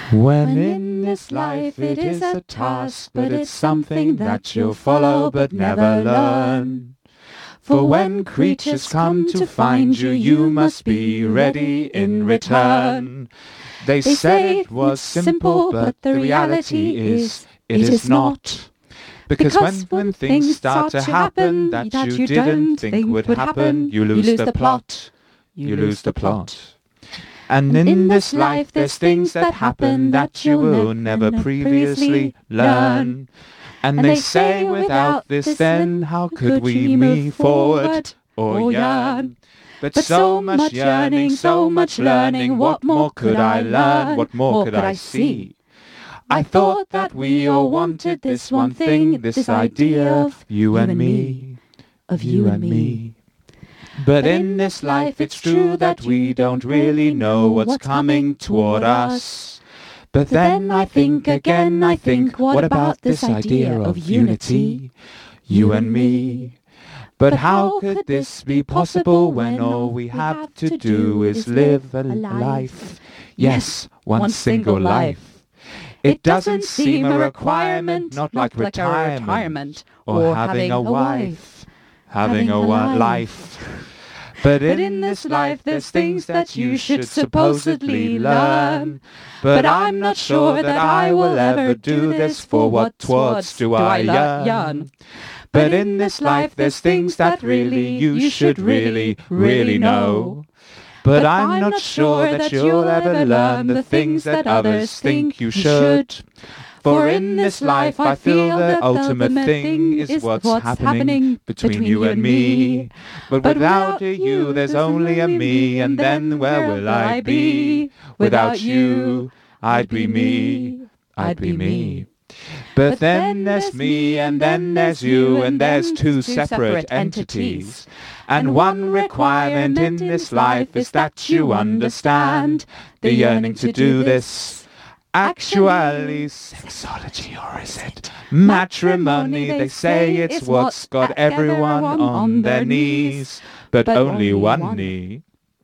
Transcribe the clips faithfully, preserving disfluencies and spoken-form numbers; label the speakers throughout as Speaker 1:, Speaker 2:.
Speaker 1: When in this life it is a task, but it's something that you'll follow but never learn. For when creatures come to find you, you must be ready in return. They said it was simple, but the reality is it is not. Because when, when things start to happen that you didn't think would happen, you lose the plot. You lose the plot. And in this life there's things that happen that you will never previously learn. And they say without this then how could we move forward or yearn? But so much yearning, so much learning, what more could I learn, what more could I see? I thought that we all wanted this one thing, this idea of you and me, of you and me. But in this life it's true that we don't really know what's coming toward us. But then I think again, I think, what about this idea of unity, you and me? But how could this be possible when all we have to do is live a life? Yes, one single life. It doesn't seem a requirement, not like retirement or having a wife, having a life. But in this life there's things that you should supposedly learn. But I'm not sure that I will ever do this, for what towards do I yearn? But in this life there's things that really you should really, really know. But I'm not sure that you'll ever learn the things that others think you should. For in this life I feel the ultimate thing is what's happening between you and me. But without a you there's only a me, and then where will I be? Without you I'd be me, I'd be me. But then there's me, and then there's you, and there's two separate entities. And one requirement in this life is that you understand the yearning to do this. Actually, sexology, or is it matrimony? They say it's what's got everyone on their knees, but only one knee.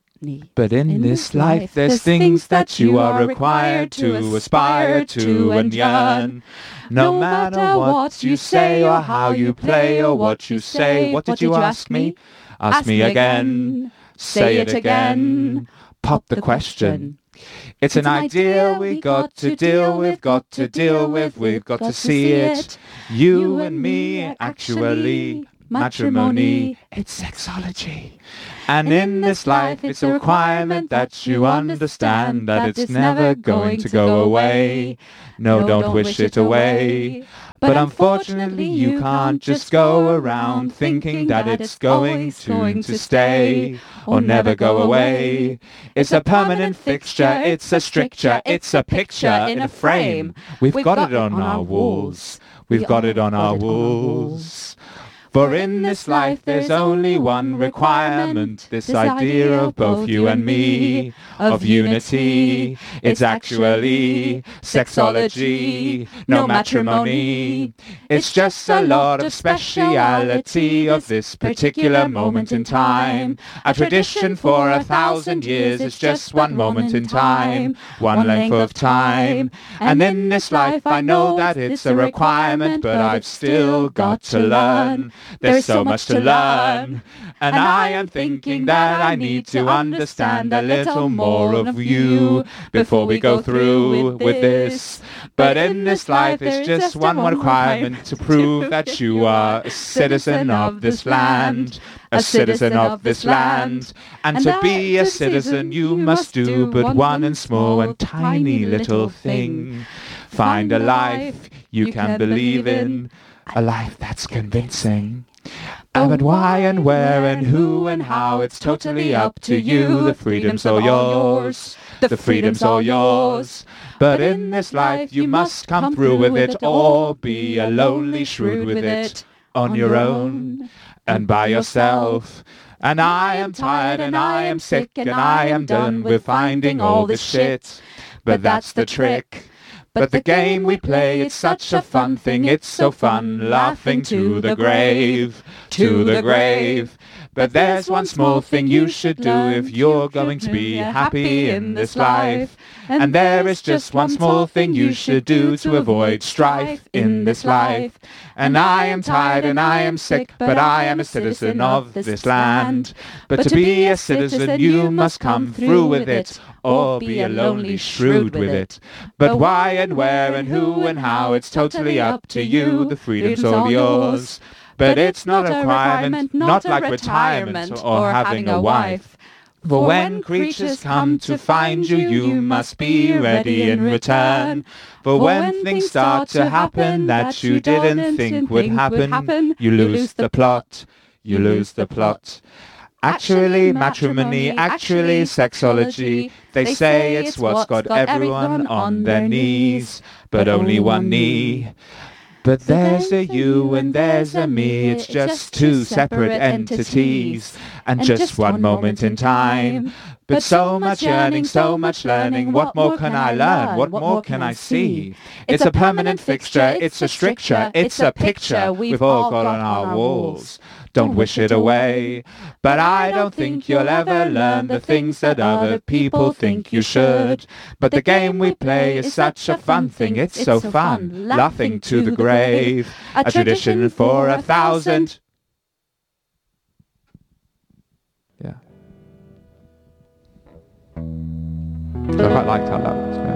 Speaker 1: But in this life there's things that you are required to aspire to and yearn. No matter what you say or how you play or what you say. What did you ask me? Ask me again. Say it again. Pop the question. It's an idea we got to deal with, got to deal with, we've got to see it. You and me, actually, matrimony, it's sexology. And in this life it's a requirement that you understand that it's never going to go away. No, don't wish it away. But unfortunately you can't just go around thinking that it's going to, to stay or never go away. It's a permanent fixture, it's a stricture, it's a picture in a frame. We've got it on our walls, we've got it on our walls. For in this life there's only one requirement, this idea of both you and me, of unity. It's actually sexology, no matrimony. It's just a lot of speciality of this particular moment in time. A tradition for a thousand years is just one moment in time, one length of time. And in this life I know that it's a requirement, but I've still got to learn. There's so much to learn, and I am thinking that I need to understand a little more of you before we go through with this. But in this life it's just one requirement to prove that you are a citizen of this land, a citizen of this land. And to be a citizen you must do but one and small and tiny little thing. Find a life you can believe in, a life that's convincing. Uh, but why and where and who and how, it's totally up to you. The freedom's all yours, the freedom's all yours. But in this life you must come through with it, or be a lonely shrew with it, on your own and by yourself. And I am tired and I am sick and I am done with finding all this shit. But that's the trick. But the game we play, it's such a fun thing, it's so fun, laughing to the grave, to the grave. But there's one small thing you should do if you're going to be happy in this life. And there is just one small thing you should do to avoid strife in this life. And I am tired and I am sick, but I am a citizen of this land. But to be a citizen you must come through with it, or be a lonely shrewd with it. But why and where and who and how, it's totally up to you, the freedom's all yours. But it's not a requirement, not like retirement or having a wife. For when creatures come to find you, you must be ready in return. For when things start to happen that you didn't think would happen, you lose the plot, you lose the plot. Actually, matrimony, actually, sexology, they say it's what's got everyone on their knees, but only one knee. But there's a you and there's a me, it's just two separate entities, and just one moment in time. But so much yearning, so much learning, what more can I learn, what more can I see? It's a permanent fixture, it's a stricture, it's a picture we've all got on our walls. Don't wish it away, but I don't think you'll ever learn the things that other people think you should. But the game we play is such a fun thing, it's so fun, laughing to the grave, a tradition for a thousand. Yeah. So I quite liked how that was going.